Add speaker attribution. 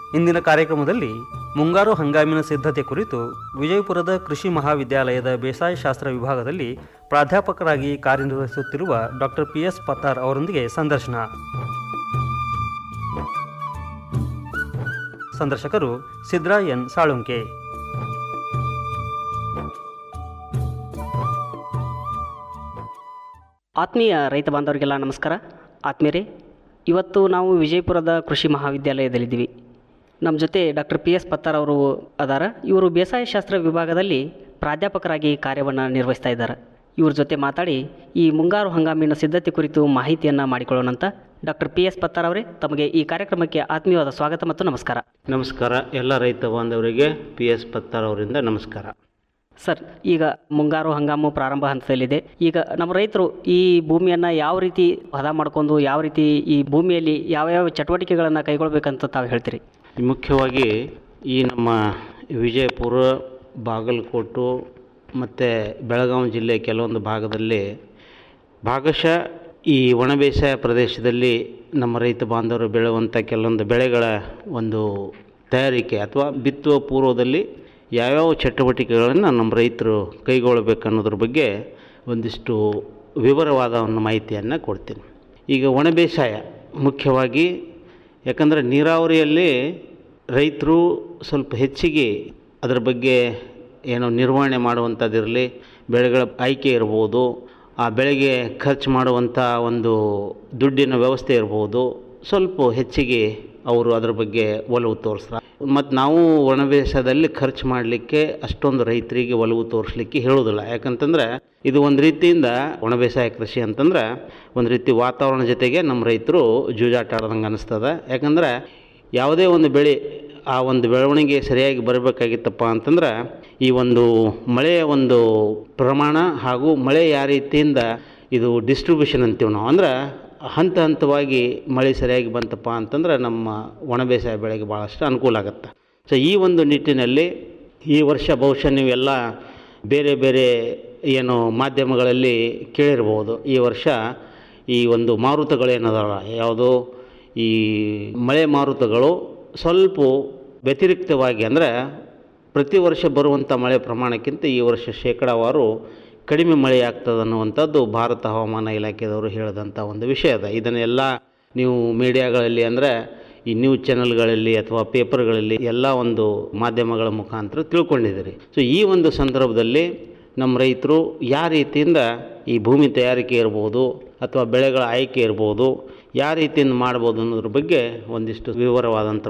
Speaker 1: ಇಂದಿನ ಕಾರ್ಯಕ್ರಮದಲ್ಲಿ ಮುಂಗಾರು ಹಂಗಾಮಿನ ಸಿದ್ಧತೆ ಕುರಿತು ವಿಜಯಪುರದ ಕೃಷಿ ಮಹಾವಿದ್ಯಾಲಯದ ಬೇಸಾಯ ಶಾಸ್ತ್ರ ವಿಭಾಗದಲ್ಲಿ ಪ್ರಾಧ್ಯಾಪಕರಾಗಿ ಕಾರ್ಯನಿರ್ವಹಿಸುತ್ತಿರುವ ಡಾಕ್ಟರ್ PS ಪತ್ತಾರ್ ಅವರೊಂದಿಗೆ ಸಂದರ್ಶನ. ಸಂದರ್ಶಕರು ಸಿದ್ರಾ ಎನ್ ಸಾಳುಂಕೆ.
Speaker 2: ಆತ್ಮೀಯ ರೈತ ಬಾಂಧವರಿಗೆಲ್ಲ ನಮಸ್ಕಾರ. ಆತ್ಮೀಯರೇ, ಇವತ್ತು ನಾವು ವಿಜಯಪುರದ ಕೃಷಿ ಮಹಾವಿದ್ಯಾಲಯದಲ್ಲಿದ್ದೀವಿ. ನಮ್ಮ ಜೊತೆ ಡಾಕ್ಟರ್ PS ಪತ್ತಾರ್ ಅವರು ಅದಾರ. ಇವರು ಬೇಸಾಯ ಶಾಸ್ತ್ರ ವಿಭಾಗದಲ್ಲಿ ಪ್ರಾಧ್ಯಾಪಕರಾಗಿ ಕಾರ್ಯವನ್ನು ನಿರ್ವಹಿಸ್ತಾ ಇದ್ದಾರೆ. ಇವ್ರ ಜೊತೆ ಮಾತಾಡಿ ಈ ಮುಂಗಾರು ಹಂಗಾಮಿನ ಸಿದ್ಧತೆ ಕುರಿತು ಮಾಹಿತಿಯನ್ನು ಮಾಡಿಕೊಳ್ಳೋಣಂತ. ಡಾಕ್ಟರ್ PS ಪತ್ತಾರ್ ಅವರೇ, ತಮಗೆ ಈ ಕಾರ್ಯಕ್ರಮಕ್ಕೆ ಆತ್ಮೀಯವಾದ ಸ್ವಾಗತ ಮತ್ತು ನಮಸ್ಕಾರ.
Speaker 3: ನಮಸ್ಕಾರ. ಎಲ್ಲ ರೈತ ಬಾಂಧವರಿಗೆ PS ಪತ್ತಾರ್ ಅವರಿಂದ ನಮಸ್ಕಾರ.
Speaker 2: ಸರ್, ಈಗ ಮುಂಗಾರು ಹಂಗಾಮು ಪ್ರಾರಂಭ ಹಂತದಲ್ಲಿದೆ. ಈಗ ನಮ್ಮ ರೈತರು ಈ ಭೂಮಿಯನ್ನು ಯಾವ ರೀತಿ ಹದ ಮಾಡ್ಕೊಂಡು ಯಾವ ರೀತಿ ಈ ಭೂಮಿಯಲ್ಲಿ ಯಾವ್ಯಾವ ಚಟುವಟಿಕೆಗಳನ್ನು ಕೈಗೊಳ್ಬೇಕಂತ ತಾವು ಹೇಳ್ತೀರಿ?
Speaker 3: ಮುಖ್ಯವಾಗಿ ಈ ನಮ್ಮ ವಿಜಯಪುರ, ಬಾಗಲಕೋಟೆ ಮತ್ತು ಬೆಳಗಾವಿ ಜಿಲ್ಲೆ ಕೆಲವೊಂದು ಭಾಗದಲ್ಲಿ ಭಾಗಶಃ ಈ ಒಣ ಬೇಸಾಯ ಪ್ರದೇಶದಲ್ಲಿ ನಮ್ಮ ರೈತ ಬಾಂಧವರು ಬೆಳೆಯುವಂಥ ಕೆಲವೊಂದು ಬೆಳೆಗಳ ಒಂದು ತಯಾರಿಕೆ ಅಥವಾ ಬಿತ್ತುವ ಪೂರ್ವದಲ್ಲಿ ಯಾವ್ಯಾವ ಚಟುವಟಿಕೆಗಳನ್ನು ನಮ್ಮ ರೈತರು ಕೈಗೊಳ್ಳಬೇಕನ್ನೋದ್ರ ಬಗ್ಗೆ ಒಂದಿಷ್ಟು ವಿವರವಾದ ಒಂದು ಮಾಹಿತಿಯನ್ನು ಕೊಡ್ತೀನಿ. ಈಗ ಒಣ ಬೇಸಾಯ ಮುಖ್ಯವಾಗಿ, ಯಾಕಂದರೆ ನೀರಾವರಿಯಲ್ಲಿ ರೈತರು ಸ್ವಲ್ಪ ಹೆಚ್ಚಿಗೆ ಅದರ ಬಗ್ಗೆ ಏನೋ ನಿರ್ವಹಣೆ ಮಾಡುವಂಥದ್ದಿರಲಿ, ಬೆಳೆಗಳ ಆಯ್ಕೆ ಇರ್ಬೋದು, ಆ ಬೆಳೆಗೆ ಖರ್ಚು ಮಾಡುವಂಥ ಒಂದು ದುಡ್ಡಿನ ವ್ಯವಸ್ಥೆ ಇರ್ಬೋದು, ಸ್ವಲ್ಪ ಹೆಚ್ಚಿಗೆ ಅವರು ಅದರ ಬಗ್ಗೆ ಒಲವು ತೋರಿಸ್ತಾರೆ. ಮತ್ತು ನಾವು ಒಣ ಬೇಸಾಯದಲ್ಲಿ ಖರ್ಚು ಮಾಡಲಿಕ್ಕೆ ಅಷ್ಟೊಂದು ರೈತರಿಗೆ ಒಲವು ತೋರಿಸ್ಲಿಕ್ಕೆ ಹೇಳೋದಿಲ್ಲ. ಯಾಕಂತಂದರೆ ಇದು ಒಂದು ರೀತಿಯಿಂದ ಒಣ ಬೇಸಾಯ ಕೃಷಿ ಅಂತಂದ್ರೆ ಒಂದು ರೀತಿ ವಾತಾವರಣ ಜೊತೆಗೆ ನಮ್ಮ ರೈತರು ಜೂಜಾಟ ಆಡ್ದಂಗೆ ಅನ್ನಿಸ್ತದೆ. ಯಾಕಂದರೆ ಯಾವುದೇ ಒಂದು ಬೆಳೆ ಆ ಒಂದು ಬೆಳವಣಿಗೆ ಸರಿಯಾಗಿ ಬರಬೇಕಾಗಿತ್ತಪ್ಪ ಅಂತಂದ್ರೆ ಈ ಒಂದು ಮಳೆಯ ಒಂದು ಪ್ರಮಾಣ ಹಾಗೂ ಮಳೆ ಯಾವ ರೀತಿಯಿಂದ ಇದು ಡಿಸ್ಟ್ರಿಬ್ಯೂಷನ್ ಅಂತೀವಿ ನಾವು, ಅಂದ್ರೆ ಹಂತ ಹಂತವಾಗಿ ಮಳೆ ಸರಿಯಾಗಿ ಬಂತಪ್ಪ ಅಂತಂದ್ರೆ ನಮ್ಮ ಒಣ ಬೇಸಾಯ ಬೆಳೆಗೆ ಭಾಳಷ್ಟು ಅನುಕೂಲ ಆಗುತ್ತೆ. ಸೊ ಈ ಒಂದು ನಿಟ್ಟಿನಲ್ಲಿ ಈ ವರ್ಷ ಬಹುಶಃ ನೀವೆಲ್ಲ ಬೇರೆ ಬೇರೆ ಏನು ಮಾಧ್ಯಮಗಳಲ್ಲಿ ಕೇಳಿರ್ಬೋದು, ಈ ವರ್ಷ ಈ ಒಂದು ಮಾರುತಗಳೇನದಲ್ಲ, ಯಾವುದೋ ಈ ಮಳೆ ಮಾರುತಗಳು ಸ್ವಲ್ಪ ವ್ಯತಿರಿಕ್ತವಾಗಿ, ಅಂದರೆ ಪ್ರತಿ ವರ್ಷ ಬರುವಂಥ ಮಳೆ ಪ್ರಮಾಣಕ್ಕಿಂತ ಈ ವರ್ಷ ಶೇಕಡಾವಾರು ಕಡಿಮೆ ಮಳೆ ಆಗ್ತದೆ ಅನ್ನುವಂಥದ್ದು ಭಾರತ ಹವಾಮಾನ ಇಲಾಖೆದವರು ಹೇಳಿದಂಥ ಒಂದು ವಿಷಯ ಅದ. ಇದನ್ನೆಲ್ಲ ನೀವು ಮೀಡಿಯಾಗಳಲ್ಲಿ, ಅಂದರೆ ಈ ನ್ಯೂಸ್ ಚಾನಲ್ಗಳಲ್ಲಿ ಅಥವಾ ಪೇಪರ್ಗಳಲ್ಲಿ ಎಲ್ಲ ಒಂದು ಮಾಧ್ಯಮಗಳ ಮುಖಾಂತರ ತಿಳ್ಕೊಂಡಿದ್ದೀರಿ. ಸೊ ಈ ಒಂದು ಸಂದರ್ಭದಲ್ಲಿ ನಮ್ಮ ರೈತರು ಯಾವ ರೀತಿಯಿಂದ ಈ ಭೂಮಿ ತಯಾರಿಕೆ ಇರ್ಬೋದು ಅಥವಾ ಬೆಳೆಗಳ ಆಯ್ಕೆ ಇರ್ಬೋದು, ಯಾವ ರೀತಿಯಿಂದ ಮಾಡ್ಬೋದು ಅನ್ನೋದ್ರ ಬಗ್ಗೆ ಒಂದಿಷ್ಟು ವಿವರವಾದಂಥ